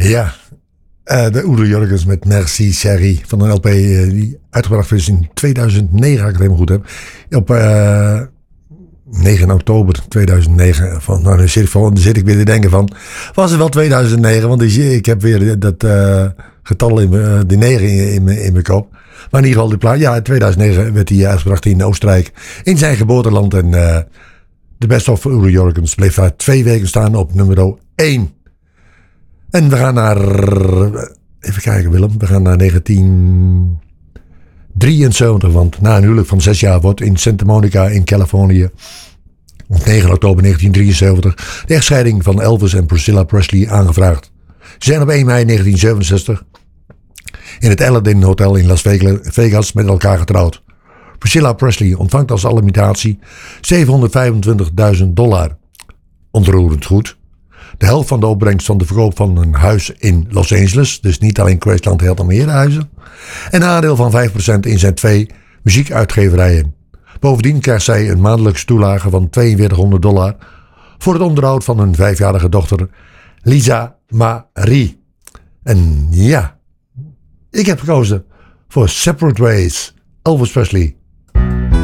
Ja, de Udo Jurgens met Merci Chérie van een LP die uitgebracht is in 2009, als ik het helemaal goed heb. Op 9 oktober 2009. Dan zit ik weer te denken van, was het wel 2009? Want ik heb weer dat getal, die 9 in mijn kop. Maar in ieder geval, die plaat, ja, in 2009 werd hij uitgebracht in Oostenrijk, in zijn geboorteland. En de Best of Udo Jurgens bleef daar 2 weken staan op nummer 1. En we gaan naar, even kijken Willem, we gaan naar 1973, want na een huwelijk van 6 jaar wordt in Santa Monica in Californië op 9 oktober 1973 de echtscheiding van Elvis en Priscilla Presley aangevraagd. Ze zijn op 1 mei 1967 in het Aladdin Hotel in Las Vegas met elkaar getrouwd. Priscilla Presley ontvangt als alimentatie $725.000. Ontroerend goed. De helft van de opbrengst van de verkoop van een huis in Los Angeles. Dus niet alleen Graceland, hij had al meer huizen. En een aandeel van 5% in zijn 2 muziekuitgeverijen. Bovendien krijgt zij een maandelijkse toelage van $4200 voor het onderhoud van hun 5-jarige dochter Lisa Marie. En ja, ik heb gekozen voor Separate Ways, Elvis Presley.